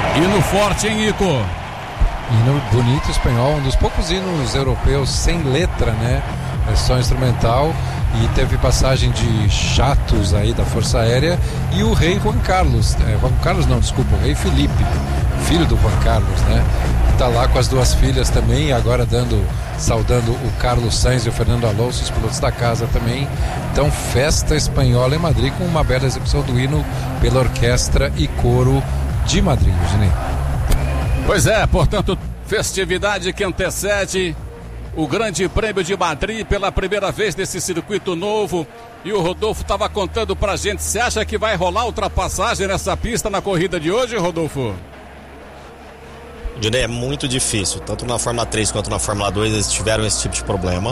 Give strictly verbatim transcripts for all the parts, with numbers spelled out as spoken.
Hino forte, hein, Nico? Hino bonito espanhol, um dos poucos hinos europeus sem letra, né? É só instrumental. E teve passagem de jatos aí da Força Aérea e o rei Juan Carlos, é, Juan Carlos não, desculpa, o rei Felipe, filho do Juan Carlos, né? Tá lá com as duas filhas também, agora dando, saudando o Carlos Sainz e o Fernando Alonso, os pilotos da casa também. Então, festa espanhola em Madrid com uma bela execução do hino pela orquestra e coro de Madrid, Eugênio. Pois é, portanto, festividade que antecede o Grande Prêmio de Madrid pela primeira vez nesse circuito novo. E o Rodolfo estava contando pra gente, você acha que vai rolar ultrapassagem nessa pista na corrida de hoje, Rodolfo? É muito difícil, tanto na Fórmula três quanto na Fórmula dois eles tiveram esse tipo de problema.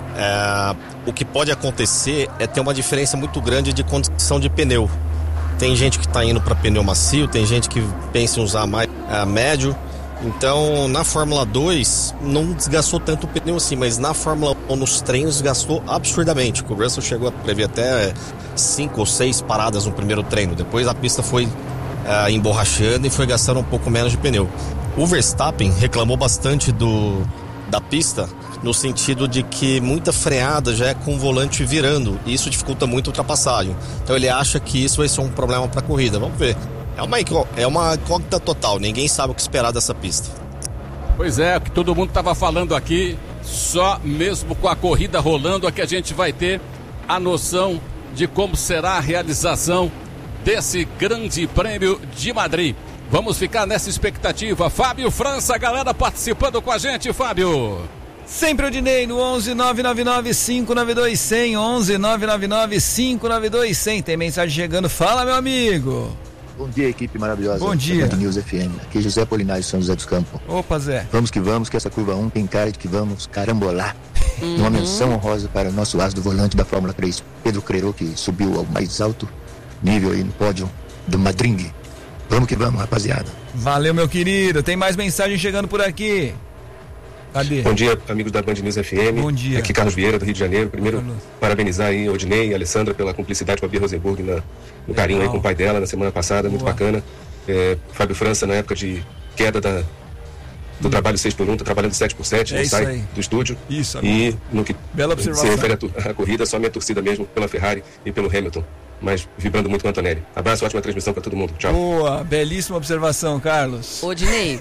É, o que pode acontecer é ter uma diferença muito grande de condição de pneu. Tem gente que está indo para pneu macio, tem gente que pensa em usar mais é, médio. Então, na Fórmula dois, não desgastou tanto o pneu assim, mas na Fórmula um, nos treinos, desgastou absurdamente. O Russell chegou a prever até cinco ou seis paradas no primeiro treino. Depois a pista foi uh, emborrachando e foi gastando um pouco menos de pneu. O Verstappen reclamou bastante do, da pista, no sentido de que muita freada já é com o volante virando, e isso dificulta muito a ultrapassagem. Então ele acha que isso vai ser um problema para a corrida. Vamos ver. É uma, é uma incógnita total, ninguém sabe o que esperar dessa pista. Pois é, o que todo mundo estava falando aqui, só mesmo com a corrida rolando é que a gente vai ter a noção de como será a realização desse Grande Prêmio de Madrid. Vamos ficar nessa expectativa. Fábio França, a galera participando com a gente, Fábio. Sempre o Dinei no onze nove nove nove cinco nove dois zero zero, onze nove nove nove cinco nove dois zero zero. Tem mensagem chegando, fala meu amigo. Bom dia, equipe maravilhosa. Bom dia. Band News F M. Aqui é José Apolinário, São José dos Campos. Opa, Zé. Vamos que vamos, que essa curva um tem cara de que vamos carambolar. Uhum. Uma menção honrosa para o nosso as do volante da Fórmula três, Pedro Crerô, que subiu ao mais alto nível aí no pódio do Madrid. Vamos que vamos, rapaziada. Valeu, meu querido. Tem mais mensagem chegando por aqui. Cadê? Bom dia, amigos da Band News F M. Bom dia. Aqui Carlos Vieira, do Rio de Janeiro. Primeiro, Carlos. parabenizar aí Odinei e a Alessandra pela cumplicidade com a Bia Rosenburg na, no carinho aí com o pai dela na semana passada. Boa. Muito bacana. É, Fábio França, na época de queda da, do hum. trabalho seis por um, tá trabalhando sete por sete, é não sai aí. do estúdio. Isso, e no que Bela observação. se refere à corrida, só minha torcida mesmo pela Ferrari e pelo Hamilton. Mas vibrando muito com a Antonelli. Abraço, ótima transmissão para todo mundo. Tchau. Boa, belíssima observação, Carlos. Ô, Dinei,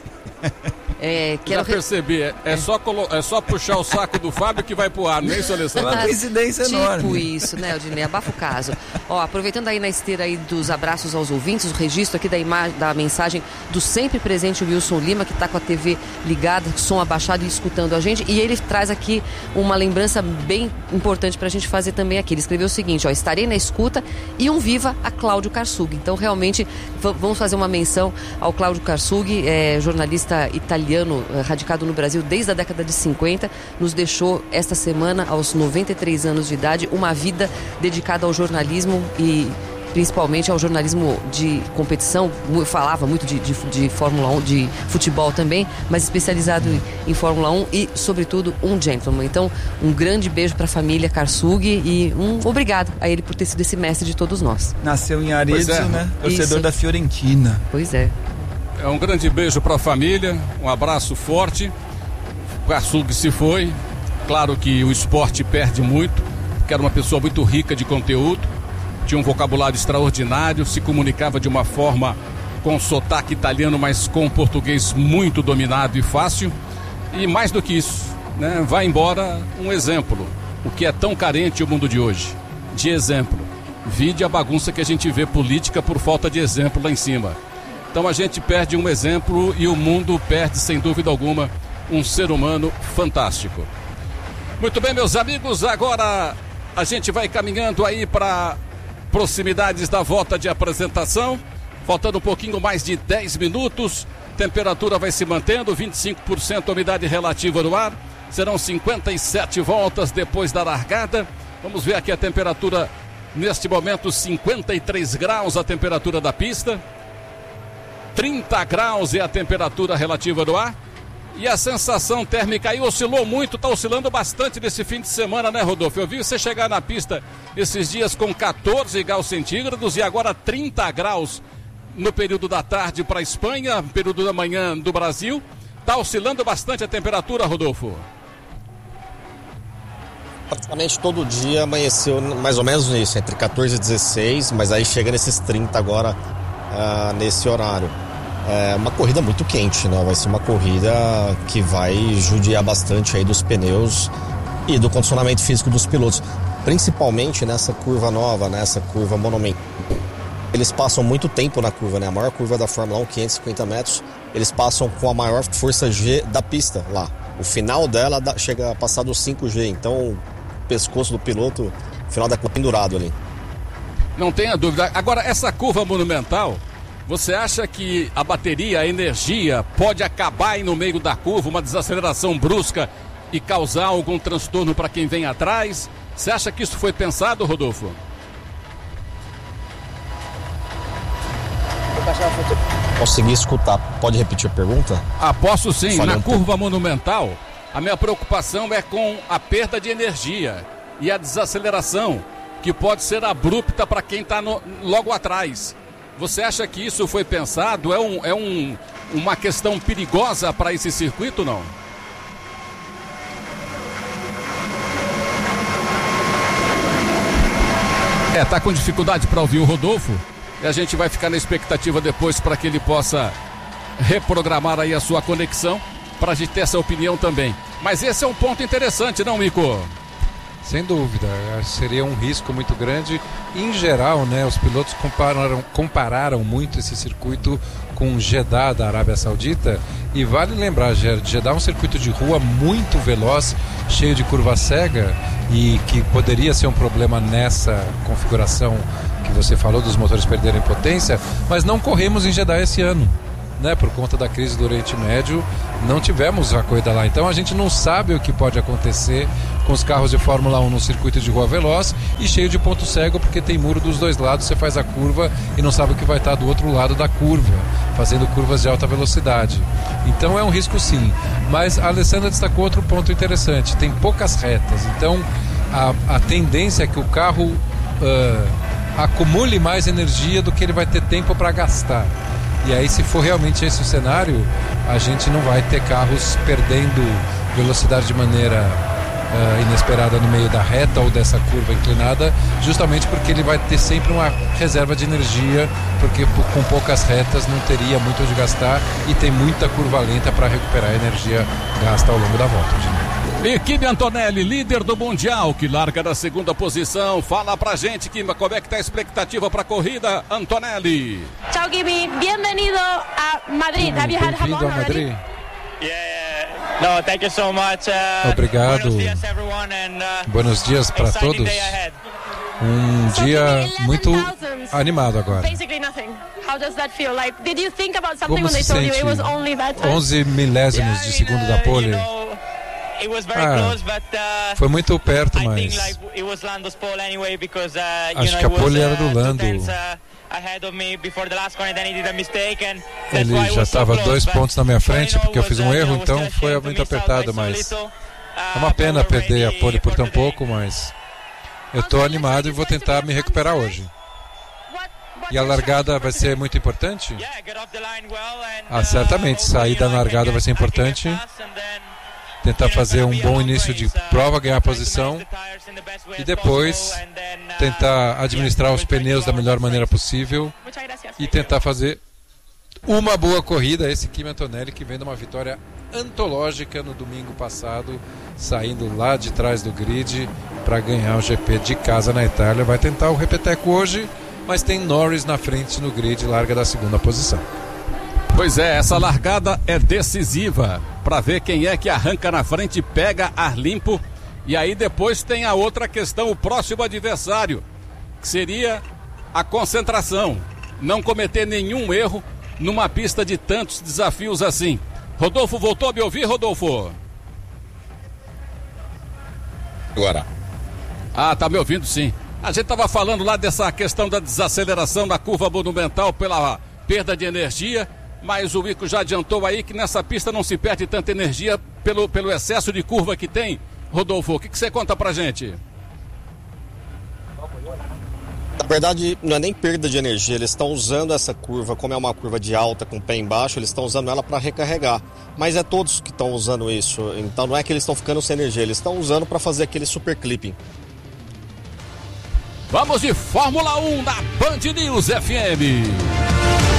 é, quero... Já percebi, é, é, só colo... é só puxar o saco do Fábio que vai pro ar, não é isso, Alessandra? É uma coincidência tipo enorme. Tipo isso, né, Odinei? Abafa o caso. Ó, aproveitando aí na esteira aí dos abraços aos ouvintes, o registro aqui da, ima... da mensagem do sempre presente Wilson Lima, que tá com a T V ligada, som abaixado e escutando a gente. E ele traz aqui uma lembrança bem importante pra gente fazer também aqui. Ele escreveu o seguinte, ó, estarei na escuta e um viva a Cláudio Karsug. Então, realmente, v- vamos fazer uma menção ao Cláudio Karsug, é, jornalista italiano, é, radicado no Brasil desde a década de cinquenta, nos deixou esta semana, aos noventa e três anos de idade, uma vida dedicada ao jornalismo e principalmente ao jornalismo de competição. Falava muito de, de, de Fórmula um, de futebol também, mas especializado em, em Fórmula um e, sobretudo, um gentleman. Então, um grande beijo para a família Karsug e um obrigado a ele por ter sido esse mestre de todos nós. Nasceu em Arezzo, é, né? Torcedor isso. da Fiorentina. Pois é. É um grande beijo para a família, um abraço forte. O Karsug se foi. Claro que o esporte perde muito, porque era uma pessoa muito rica de conteúdo. Tinha um vocabulário extraordinário, se comunicava de uma forma com sotaque italiano, mas com português muito dominado e fácil. E mais do que isso, né, vai embora um exemplo, o que é tão carente o mundo de hoje, de exemplo. Vide a bagunça que a gente vê política por falta de exemplo lá em cima. Então a gente perde um exemplo e o mundo perde, sem dúvida alguma, um ser humano fantástico. Muito bem, meus amigos, agora a gente vai caminhando aí para proximidades da volta de apresentação, faltando um pouquinho mais de dez minutos, temperatura vai se mantendo, vinte e cinco por cento umidade relativa no ar, serão cinquenta e sete voltas depois da largada. Vamos ver aqui a temperatura, neste momento cinquenta e três graus a temperatura da pista, trinta graus é a temperatura relativa do ar. E a sensação térmica aí oscilou muito, está oscilando bastante nesse fim de semana, né, Rodolfo? Eu vi você chegar na pista esses dias com quatorze graus centígrados e agora trinta graus no período da tarde para a Espanha, período da manhã do Brasil. Está oscilando bastante a temperatura, Rodolfo? Praticamente todo dia amanheceu mais ou menos nisso, entre quatorze e dezesseis, mas aí chega nesses trinta agora, uh, nesse horário. É uma corrida muito quente, né? Vai ser uma corrida que vai judiar bastante aí dos pneus e do condicionamento físico dos pilotos, principalmente nessa curva nova, nessa curva monumental. Eles passam muito tempo na curva, né? A maior curva da Fórmula um, quinhentos e cinquenta metros, eles passam com a maior força G da pista lá. O final dela dá, chega a passar dos cinco G, então o pescoço do piloto, no final da curva, pendurado ali. Não tenha dúvida. Agora, essa curva monumental, você acha que a bateria, a energia, pode acabar aí no meio da curva, uma desaceleração brusca e causar algum transtorno para quem vem atrás? Você acha que isso foi pensado, Rodolfo? Consegui escutar. Pode repetir a pergunta? Ah, posso sim. Falei Na um curva pouco. monumental, a minha preocupação é com a perda de energia e a desaceleração, que pode ser abrupta para quem está logo atrás. Você acha que isso foi pensado? É, um, é um, uma questão perigosa para esse circuito, não? É, tá com dificuldade para ouvir o Rodolfo? E a gente vai ficar na expectativa depois para que ele possa reprogramar aí a sua conexão, para a gente ter essa opinião também. Mas esse é um ponto interessante, não, Mico? Sem dúvida, seria um risco muito grande. Em geral, né, os pilotos compararam, compararam muito esse circuito com Jeddah da Arábia Saudita. E vale lembrar, Jeddah é um circuito de rua muito veloz, cheio de curva cega, e que poderia ser um problema nessa configuração que você falou dos motores perderem potência, mas não corremos em Jeddah esse ano, né, por conta da crise do Oriente Médio, não tivemos a corrida lá. Então a gente não sabe o que pode acontecer com os carros de Fórmula um no circuito de rua veloz e cheio de ponto cego, porque tem muro dos dois lados, você faz a curva e não sabe o que vai estar do outro lado da curva, fazendo curvas de alta velocidade. Então é um risco sim, mas a Alessandra destacou outro ponto interessante, tem poucas retas, então a, a tendência é que o carro uh, acumule mais energia do que ele vai ter tempo para gastar. E aí, se for realmente esse o cenário, a gente não vai ter carros perdendo velocidade de maneira uh, inesperada no meio da reta ou dessa curva inclinada, justamente porque ele vai ter sempre uma reserva de energia, porque com poucas retas não teria muito onde gastar e tem muita curva lenta para recuperar a energia gasta ao longo da volta. Equipe Antonelli, líder do Mundial, que larga da segunda posição. Fala pra gente, Kim, como é que tá a expectativa pra corrida, Antonelli? Ciao, Kimi. Bienvenido a Madrid. Have you had Bem-vindo a Madrid. Yeah, no, thank you so much. Uh, Obrigado. Buenos dias, everyone, and, uh, Buenos dias para todos. Um dia muito animado agora. Basically nothing. How does that feel? Like, did you think about something Como when they se told you sente? it was only that time? onze milésimos de segundo da pole. Ah, foi muito perto, mas acho que a pole era do Lando. Ele já estava dois pontos na minha frente porque eu fiz um erro, então foi muito apertado, mas é uma pena perder a pole por tão pouco, mas eu estou animado e vou tentar me recuperar hoje. E a largada vai ser muito importante? Ah, certamente, sair da largada vai ser importante. Tentar fazer um bom início de prova, ganhar a posição e depois tentar administrar os pneus da melhor maneira possível e tentar fazer uma boa corrida. Esse Kimi Antonelli que vem de uma vitória antológica no domingo passado, saindo lá de trás do grid para ganhar o G P de casa na Itália. Vai tentar o repeteco hoje, mas tem Norris na frente no grid, larga da segunda posição. Pois é, essa largada é decisiva para ver quem é que arranca na frente, pega ar limpo. E aí depois tem a outra questão, o próximo adversário, que seria a concentração. Não cometer nenhum erro numa pista de tantos desafios assim. Rodolfo, voltou a me ouvir, Rodolfo? Agora. Ah, tá me ouvindo sim. A gente tava falando lá dessa questão da desaceleração da curva monumental pela perda de energia. Mas o Ico já adiantou aí que nessa pista não se perde tanta energia pelo, pelo excesso de curva que tem. Rodolfo, o que, que você conta pra gente? Na verdade, não é nem perda de energia, eles estão usando essa curva, como é uma curva de alta com o pé embaixo, eles estão usando ela para recarregar. Mas é todos que estão usando isso, então não é que eles estão ficando sem energia, eles estão usando para fazer aquele super clipping. Vamos de Fórmula um da Band News F M.